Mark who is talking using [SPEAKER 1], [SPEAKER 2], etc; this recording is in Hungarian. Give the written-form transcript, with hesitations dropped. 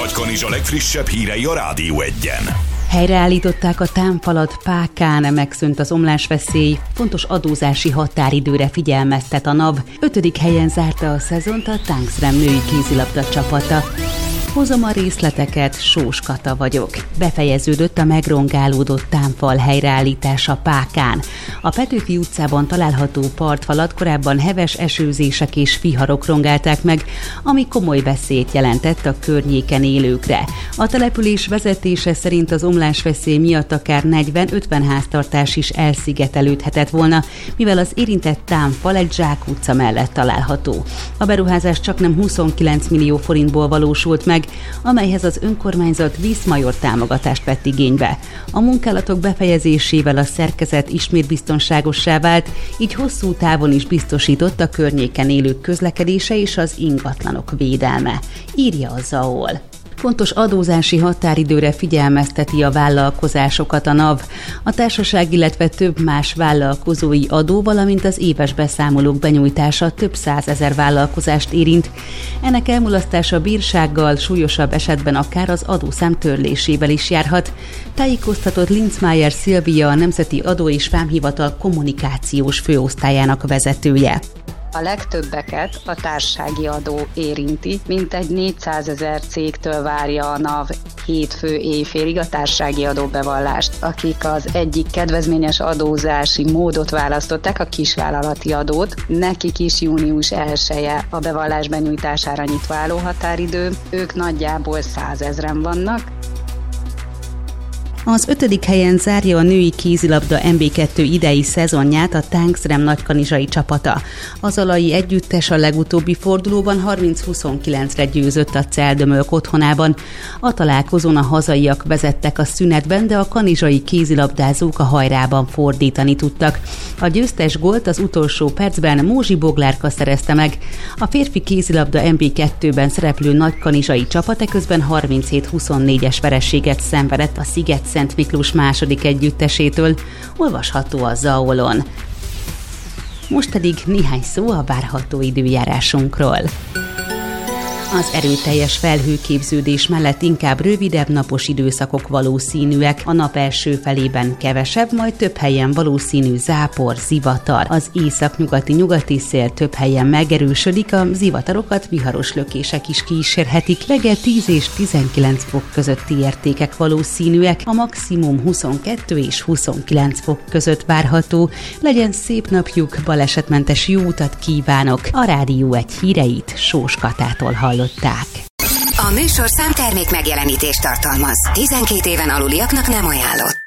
[SPEAKER 1] Nagykanizsa legfrissebb hírei a Rádió 1-en.
[SPEAKER 2] Helyreállították a támfalat Pákán, megszűnt az omlásveszély, fontos adózási határidőre figyelmeztet a NAV. 5. helyen zárta a szezont a Tánxrem női kézilabda csapata. Hozom a részleteket, Sós Kata vagyok. Befejeződött a megrongálódott támfal helyreállítása Pákán. A Petőfi utcában található partfalat korábban heves esőzések és viharok rongálták meg, ami komoly veszélyt jelentett a környéken élőkre. A település vezetése szerint az omlásveszély miatt akár 40-50 háztartás is elszigetelődhetett volna, mivel az érintett támfal egy zsákutca mellett található. A beruházás csaknem 29 millió forintból valósult meg, amelyhez az önkormányzat vízmajor támogatást vett igénybe. A munkálatok befejezésével a szerkezet ismét biztonságossá vált, így hosszú távon is biztosított a környéken élők közlekedése és az ingatlanok védelme, írja a ZAOL. Fontos adózási határidőre figyelmezteti a vállalkozásokat a NAV. A társaság, illetve több más vállalkozói adó, valamint az éves beszámolók benyújtása több 100 000 vállalkozást érint. Ennek elmulasztása bírsággal, súlyosabb esetben akár az adószám törlésével is járhat. Tájékoztatott Linzmeier Szilvia, a Nemzeti Adó és Vámhivatal kommunikációs főosztályának vezetője.
[SPEAKER 3] A legtöbbeket a társasági adó érinti, mintegy 400 000 cégtől várja a NAV hétfő éjfélig a társasági adóbevallást, akik az egyik kedvezményes adózási módot választották, a kisvállalati adót. Nekik is június 1-e a bevallás benyújtására nyitva álló határidő, ők nagyjából 100 000-en vannak.
[SPEAKER 2] Az 5. helyen zárja a női kézilabda MB2 idei szezonját a Tánxrem nagykanizsai csapata. Az alai együttes a legutóbbi fordulóban 30-29-re győzött a Celdömölk otthonában. A találkozón a hazaiak vezettek a szünetben, de a kanizsai kézilabdázók a hajrában fordítani tudtak. A győztes gólt az utolsó percben Mózsi Boglárka szerezte meg. A férfi kézilabda MB2-ben szereplő nagykanizsai csapat eközben 37-24-es vereséget szenvedett a Sziget-Szent Miklós második együttesétől, olvasható a ZAOL-on. Most pedig néhány szó a várható időjárásunkról. Az erőteljes felhőképződés mellett inkább rövidebb napos időszakok valószínűek. A nap első felében kevesebb, majd több helyen valószínű zápor, zivatar. Az északnyugati szél több helyen megerősödik, a zivatarokat viharos lökések is kísérhetik. Reggel 10 és 19 fok közötti értékek valószínűek, a maximum 22 és 29 fok között várható. Legyen szép napjuk, balesetmentes jó utat kívánok! A Rádió 1 híreit Sós Katától hallották.
[SPEAKER 4] A műsorszám termék megjelenítést tartalmaz. 12 éven aluliaknak nem ajánlott.